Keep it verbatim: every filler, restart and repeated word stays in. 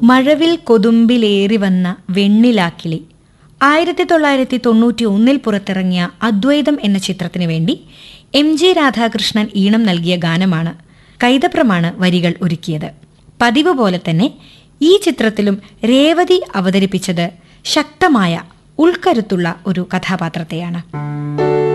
മഴവിൽ കൊതുമ്പിലേറി വന്ന വെണ്ണിലാക്കിളി ആയിരത്തി തൊള്ളായിരത്തി തൊണ്ണൂറ്റി ഒന്നിൽ പുറത്തിറങ്ങിയ അദ്വൈതം എന്ന ചിത്രത്തിനു വേണ്ടി എം ജി രാധാകൃഷ്ണൻ ഈണം നൽകിയ ഗാനമാണ്. കൈതപ്രമാണ് വരികൾ ഒരുക്കിയത്. പതിവ് പോലെ തന്നെ ഈ ചിത്രത്തിലും രേവതി അവതരിപ്പിച്ചത് ശക്തമായ ഉൾക്കരുത്തുള്ള ഒരു കഥാപാത്രത്തെയാണ്.